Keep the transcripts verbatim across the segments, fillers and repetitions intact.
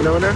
Hola, hola.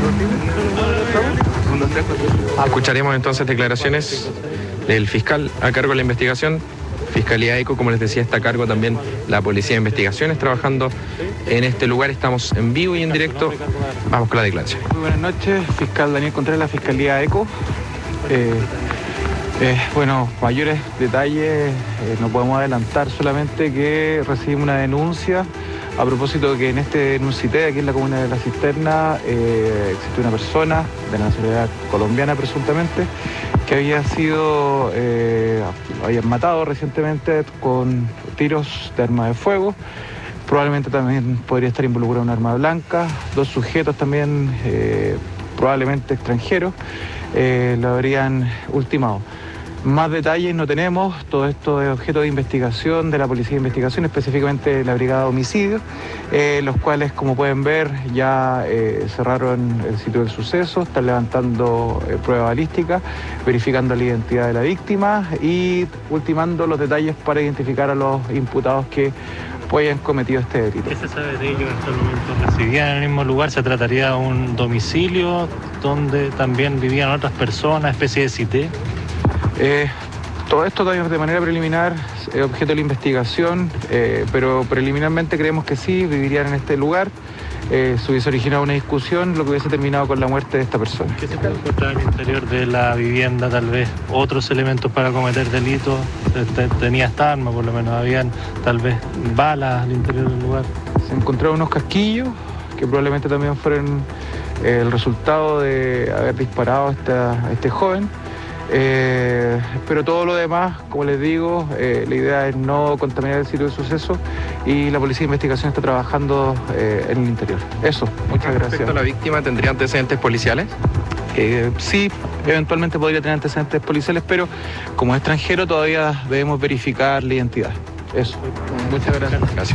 Escucharemos entonces declaraciones del fiscal a cargo de la investigación. Fiscalía ECO, como les decía, está a cargo también la Policía de Investigaciones trabajando en este lugar. Estamos en vivo y en directo. Vamos con la declaración. Muy buenas noches, fiscal Daniel Contreras, la Fiscalía ECO. Eh, eh, bueno, mayores detalles eh, no podemos adelantar, solamente que recibimos una denuncia a propósito de que en este Denuncité, aquí en la comuna de La Cisterna, eh, existe una persona de la nacionalidad colombiana presuntamente, que había sido, eh, habían matado recientemente con tiros de arma de fuego. Probablemente también podría estar involucrado un arma blanca. Dos sujetos también, eh, probablemente extranjeros, eh, lo habrían ultimado. Más detalles no tenemos, todo esto es objeto de investigación de la Policía de Investigación, específicamente de la Brigada de Homicidios, eh, los cuales, como pueden ver, ya eh, cerraron el sitio del suceso, están levantando eh, prueba balística, verificando la identidad de la víctima y ultimando los detalles para identificar a los imputados que hayan cometido este delito. ¿Qué se sabe de ellos hasta el momento? ¿Residían en el mismo lugar? ¿Se trataría de un domicilio donde también vivían otras personas, especie de cité? Eh, todo esto todavía de manera preliminar es objeto de la investigación, eh, pero preliminarmente creemos que sí, vivirían en este lugar. Eh, se hubiese originado una discusión, lo que hubiese terminado con la muerte de esta persona. ¿Qué se puede encontrar al interior de la vivienda? Tal vez otros elementos para cometer delitos. Tenía esta arma, por lo menos habían tal vez balas al interior del lugar. Se encontraron unos casquillos que probablemente también fueron eh, el resultado de haber disparado a, esta, a este joven. Eh, pero todo lo demás, como les digo, eh, la idea es no contaminar el sitio de suceso y la Policía de Investigación está trabajando eh, en el interior. Eso, muchas gracias. Respecto a la víctima, ¿tendría antecedentes policiales? Eh, sí, eventualmente podría tener antecedentes policiales, pero como extranjero todavía debemos verificar la identidad. Eso, muchas gracias. Gracias.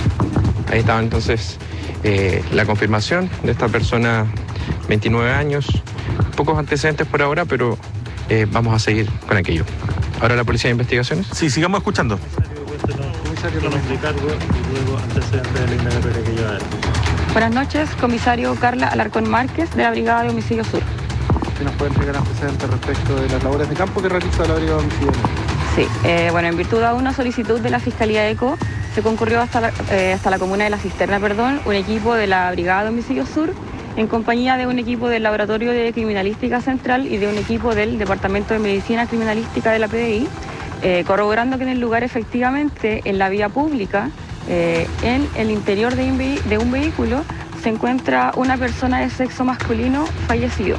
Ahí estaba entonces eh, la confirmación de esta persona, veintinueve años, pocos antecedentes por ahora, pero Eh, vamos a seguir con aquello. Ahora la Policía de Investigaciones. Sí, sigamos escuchando. Comisario, de cargo y luego antecedentes de la indagatoria que lleva él. Buenas noches, comisario Carla Alarcón Márquez, de la Brigada de Homicidio Sur. ¿Si nos puede entregar antecedentes respecto de las labores de campo que realiza la Brigada de Homicidio? Sí, eh, bueno, en virtud de una solicitud de la Fiscalía ECO, se concurrió hasta la, eh, hasta la comuna de La Cisterna, perdón, un equipo de la Brigada de Homicidio Sur, en compañía de un equipo del Laboratorio de Criminalística Central y de un equipo del Departamento de Medicina Criminalística de la P D I, eh, corroborando que en el lugar efectivamente, en la vía pública, eh, en el interior de un, de un vehículo, se encuentra una persona de sexo masculino fallecido.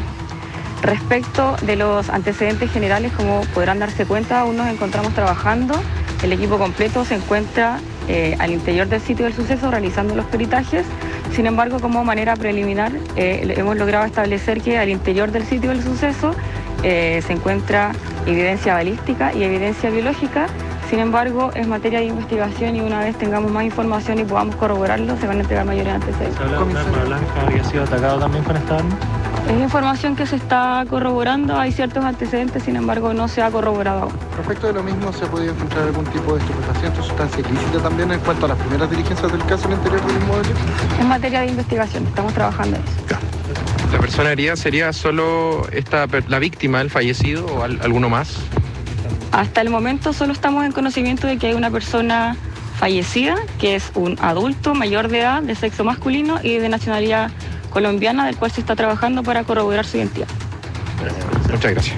Respecto de los antecedentes generales, como podrán darse cuenta, aún nos encontramos trabajando. El equipo completo se encuentra eh, al interior del sitio del suceso realizando los peritajes. Sin embargo, como manera preliminar, eh, hemos logrado establecer que al interior del sitio del suceso eh, se encuentra evidencia balística y evidencia biológica. Sin embargo, es materia de investigación y una vez tengamos más información y podamos corroborarlo, se van a entregar mayores antecedentes. ¿Se habla de un arma blanca? ¿Habría sido atacado también con esta arma? Es información que se está corroborando, hay ciertos antecedentes, sin embargo no se ha corroborado aún. Respecto de lo mismo, ¿se ha podido encontrar algún tipo de estupefaciente o sustancia ilícita también en cuanto a las primeras diligencias del caso al interior del inmueble? Es materia de investigación, estamos trabajando en eso. ¿La persona herida sería solo esta, la víctima, el fallecido o al, alguno más? Hasta el momento solo estamos en conocimiento de que hay una persona fallecida, que es un adulto mayor de edad, de sexo masculino y de nacionalidad colombiana, del cual se está trabajando para corroborar su identidad. Muchas gracias.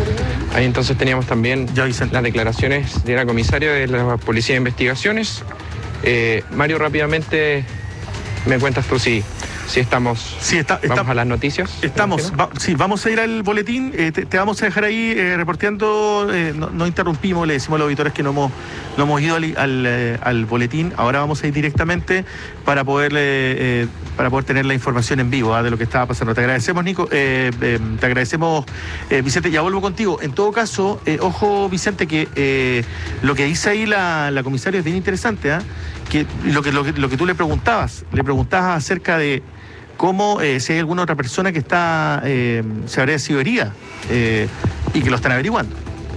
Ahí entonces teníamos también Ya, Vicente. las declaraciones de la comisaria de la Policía de Investigaciones. Eh, Mario, rápidamente me cuentas tú si, si estamos... Sí, está, vamos está- a las noticias. Estamos, va- sí, vamos a ir al boletín, eh, te, te vamos a dejar ahí eh, reporteando, eh, no, no interrumpimos, le decimos a los auditores que no hemos, no hemos ido al, al, eh, al boletín, ahora vamos a ir directamente para poder, eh, para poder tener la información en vivo ¿ah? de lo que estaba pasando. Te agradecemos, Nico, eh, eh, te agradecemos, eh, Vicente, ya vuelvo contigo. En todo caso, eh, ojo, Vicente, que eh, lo que dice ahí la, la comisaria es bien interesante, ¿ah? que, lo, que, lo, que, lo que tú le preguntabas, le preguntabas acerca de cómo eh, si hay alguna otra persona que está eh, se habría sido herida eh, y que lo están averiguando.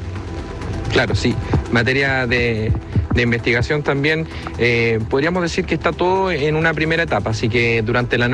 Claro, sí. Materia de, de investigación también. Eh, podríamos decir que está todo en una primera etapa, así que durante la